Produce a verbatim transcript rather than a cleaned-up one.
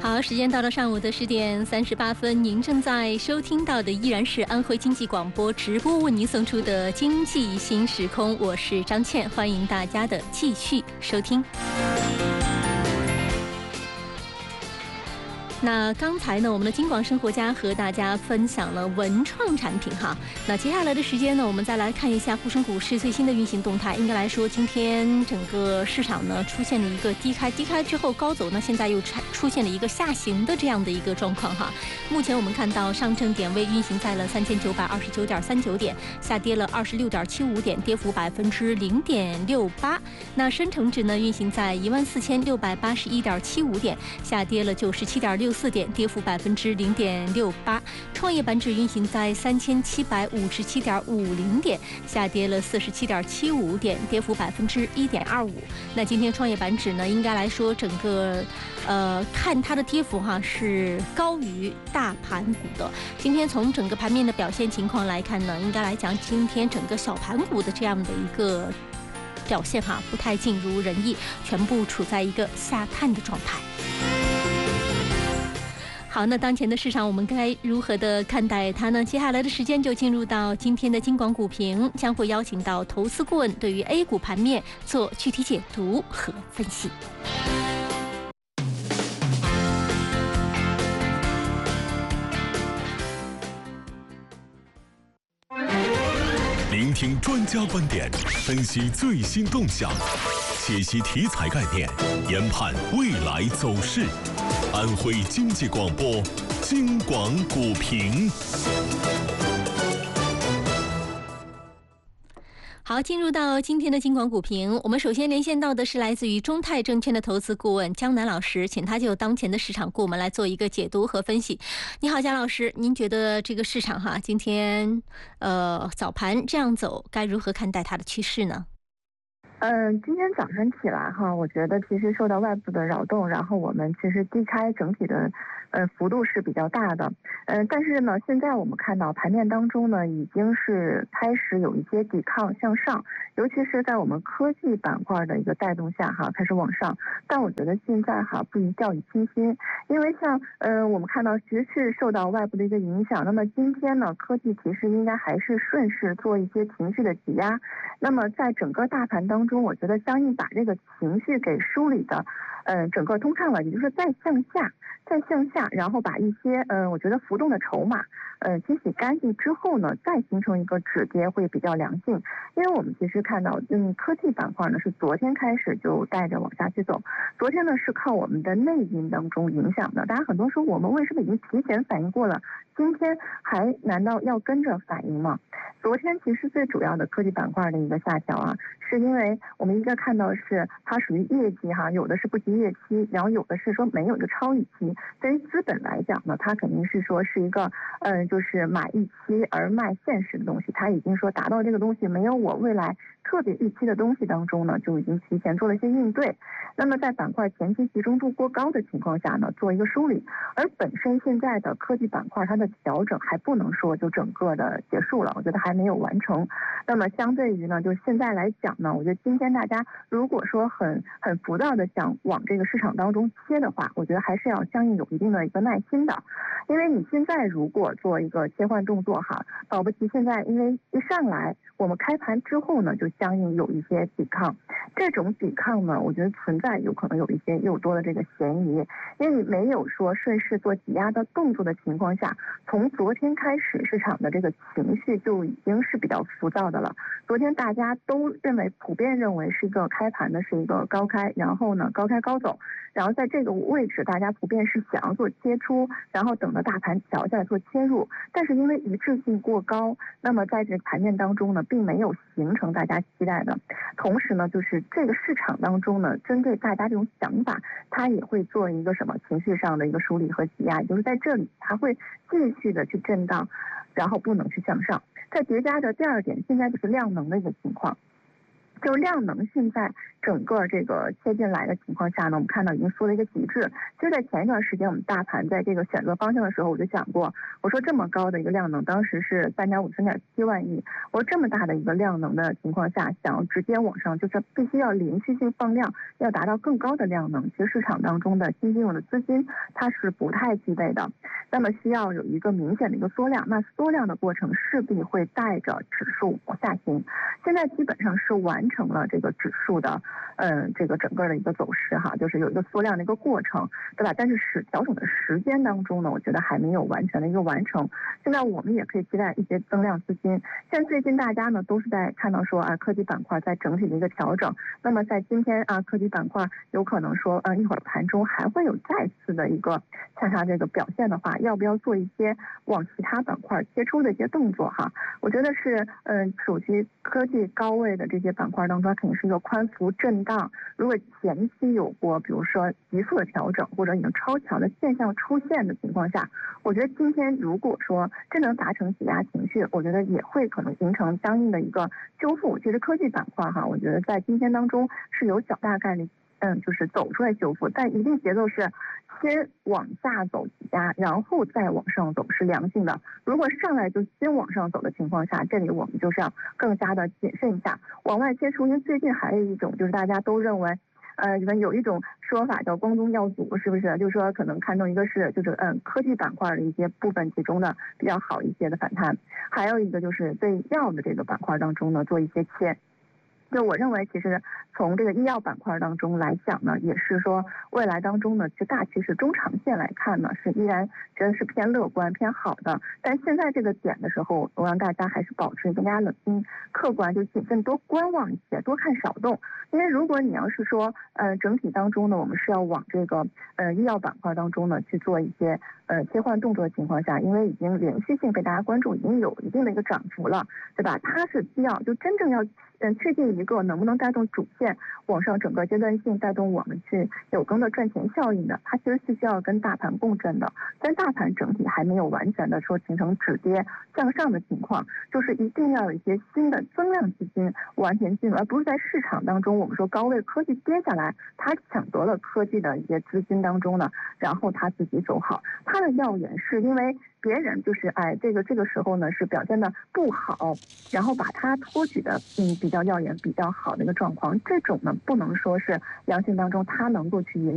好，时间到了上午的十点三十八分，您正在收听到的依然是安徽经济广播直播为您送出的经济新时空，我是张倩，欢迎大家的继续收听。那刚才呢，我们的金广生活家和大家分享了文创产品哈。那接下来的时间呢，我们再来看一下沪深股市最新的运行动态。应该来说，今天整个市场呢出现了一个低开，低开之后高走呢，现在又出现了一个下行的这样的一个状况哈。目前我们看到上证点位运行在了三千九百二十九点三九点，下跌了二十六点七五点，跌幅百分之零点六八。那深成指呢运行在一万四千六百八十一点七五点，下跌了九十七点六四点，跌幅百分之零点六八。创业板指运行在三千七百五十七点五零点，下跌了四十七点七五点，跌幅百分之一点二五。那今天创业板指呢，应该来说整个呃看它的跌幅哈是高于大盘股的。今天从整个盘面的表现情况来看呢，应该来讲今天整个小盘股的这样的一个表现哈不太尽如人意，全部处在一个下探的状态。好，那当前的市场我们该如何的看待它呢？接下来的时间就进入到今天的金广股评，将会邀请到投资顾问对于 A 股盘面做具体解读和分析。 聆听专家观点，分析最新动向，解析题材概念，研判未来走势。安徽经济广播金广股评。 好，进入到今天的金广股评，我们首先连线到的是来自于中泰证券的投资顾问江南老师，请他就当前的市场给我们来做一个解读和分析。你好，江老师，您觉得这个市场哈，今天呃早盘这样走，该如何看待它的趋势呢？ 嗯，今天早晨起来哈，我觉得其实受到外部的扰动，然后我们其实低开整体的呃幅度是比较大的，嗯、呃，但是呢，现在我们看到盘面当中呢，已经是开始有一些抵抗向上，尤其是在我们科技板块的一个带动下哈，开始往上。但我觉得现在哈不宜掉以轻心，因为像呃我们看到局势受到外部的一个影响，那么今天呢，科技其实应该还是顺势做一些情绪的挤压，那么在整个大盘当中，我觉得相应把这个情绪给梳理的，嗯、呃，整个通畅了，也就是再向下，再向下，然后把一些嗯、呃，我觉得浮动的筹码，呃，清洗干净之后呢，再形成一个止跌会比较良性。因为我们其实看到，嗯，科技板块呢是昨天开始就带着往下去走，昨天呢是靠我们的内因当中影响的。大家很多说我们为什么已经提前反应过了，今天还难道要跟着反应吗？昨天其实最主要的科技板块的一个下调啊，是因为我们一个看到是它属于业绩哈，有的是不及预期，然后有的是说没有一个超预期。对于资本来讲呢，它肯定是说是一个，嗯、呃，就是买预期而卖现实的东西，它已经说达到这个东西没有我未来特别预期的东西当中呢，就已经提前做了一些应对。那么在板块前期集中度过高的情况下呢，做一个梳理。而本身现在的科技板块它的调整还不能说就整个的结束了，我觉得还没有完成。那么相对于呢，就现在来讲呢，我觉得今天大家如果说很很浮躁的想往这个市场当中切的话，我觉得还是要相应有一定的一个耐心的。因为你现在如果做一个切换动作哈，保不齐现在因为一上来我们开盘之后呢，就相应有一些抵抗，这种抵抗呢，我觉得存在有可能有一些诱多的这个嫌疑，因为你没有说顺势做挤压的动作的情况下，从昨天开始市场的这个情绪就已经是比较浮躁的了。昨天大家都认为普遍认为是一个开盘的是一个高开，然后呢高开高走，然后在这个位置大家普遍是想要做切出，然后等着大盘调下来做切入，但是因为一致性过高，那么在这个盘面当中呢，并没有形成大家期待的。同时呢，就是这个市场当中呢，针对大家这种想法，它也会做一个什么情绪上的一个梳理和挤压，也就是在这里它会继续的去震荡，然后不能去向上。再叠加着第二点，现在就是量能的一个情况。 就量能性在整个这个切进来的情况下呢，我们看到已经缩了一个极致。就在前一段时间，我们大盘在这个选择方向的时候，我就讲过，我说这么高的一个量能，当时是三点五、三点七万亿，我说这么大的一个量能的情况下，想要直接往上，就是必须要连续性放量，要达到更高的量能。其实市场当中的新进入的资金它是不太具备的，那么需要有一个明显的一个缩量，那缩量的过程势必会带着指数往下行。现在基本上是完成了这个指数的，嗯，这个整个的一个走势哈，就是有一个缩量的一个过程，对吧？但是时调整的时间当中呢，我觉得还没有完全的一个完成。现在我们也可以期待一些增量资金。像最近大家呢都是在看到说啊，科技板块在整体的一个调整。那么在今天啊，科技板块有可能说，嗯，一会儿盘中还会有再次的一个向下这个表现的话，要不要做一些往其他板块切出的一些动作哈？我觉得是，嗯，属于科技高位的这些板块当中，它肯定是一个宽幅震荡。如果前期有过，比如说急速的调整，或者已经超强的现象出现的情况下，我觉得今天如果说真能达成挤压情绪，我觉得也会可能形成相应的一个修复。其实科技板块哈，我觉得在今天当中是有较大概率。嗯，就是走出来修复，但一定节奏是先往下走挤压，然后再往上走，是良性的。如果上来就先往上走的情况下，这里我们就是要更加的谨慎一下，往外切出。因为最近还有一种就是大家都认为，呃，有一种说法叫光宗耀祖，是不是？就是说可能看中一个是就是嗯科技板块的一些部分其中的比较好一些的反弹，还有一个就是对药的这个板块当中呢做一些切。就我认为，其实从这个医药板块当中来讲呢，也是说未来当中呢，就大趋势中长线来看呢，是依然觉得是偏乐观、偏好的。但现在这个点的时候，我让大家还是保持更加冷静、客观，就谨慎多观望一些，多看少动。因为如果你要是说，呃，整体当中呢，我们是要往这个呃医药板块当中呢去做一些呃切换动作的情况下，因为已经连续性被大家关注，已经有一定的一个涨幅了，对吧？它是需要就真正要嗯确定一个能不能带动主线往上整个阶段性带动我们去有更多赚钱效应的，它其实是需要跟大盘共振的。但大盘整体还没有完全的说形成止跌向上的情况，就是一定要有一些新的增量资金完全进入，而不是在市场当中我们说高位科技跌下来，它抢得了科技的一些资金当中呢，然后它自己走好。它的耀眼是因为别人就是哎这个这个时候呢是表现的不好，然后把它托举的嗯比较耀眼比较好的一个状况，这种呢不能说是良性当中它能够去引